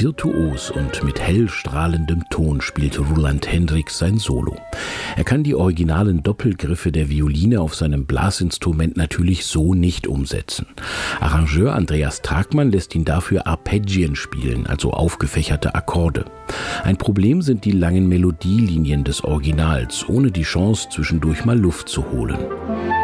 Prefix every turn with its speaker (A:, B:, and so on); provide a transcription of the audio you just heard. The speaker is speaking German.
A: Virtuos und mit hell strahlendem Ton spielt Roland Hendricks sein Solo. Er kann die originalen Doppelgriffe der Violine auf seinem Blasinstrument natürlich so nicht umsetzen. Arrangeur Andreas Tragmann lässt ihn dafür Arpeggien spielen, also aufgefächerte Akkorde. Ein Problem sind die langen Melodielinien des Originals, ohne die Chance, zwischendurch mal Luft zu holen.